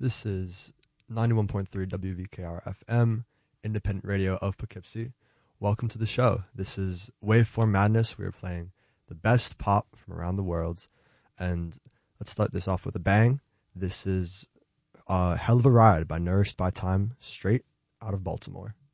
This is 91.3 WVKR FM, independent radio of Poughkeepsie. Welcome to the show. This is Waveform Madness. We are playing the best pop from around the world. And let's start this off with a bang. This is Hell of a Ride by Nourished by Time, straight out of Baltimore.